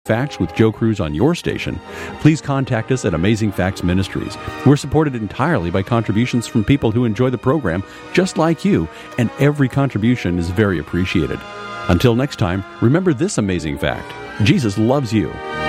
Facts with Joe Cruz on your station, please contact us at Amazing Facts Ministries. We're supported entirely by contributions from people who enjoy the program just like you, and every contribution is very appreciated. Until next time, remember this amazing fact: Jesus loves you.